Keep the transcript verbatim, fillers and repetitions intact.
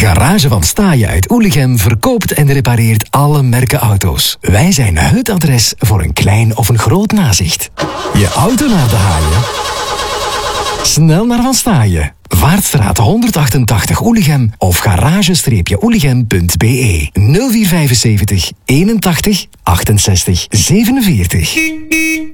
Garage van Staaien uit Oelichem verkoopt en repareert alle merken auto's. Wij zijn het adres voor een klein of een groot nazicht. Je auto naar de haaien? Snel naar Van Staaien. Vaartstraat honderdachtentachtig Oelichem of garage-oelichem punt be nul vier vijfenzeventig eenentachtig achtenzestig zevenenveertig.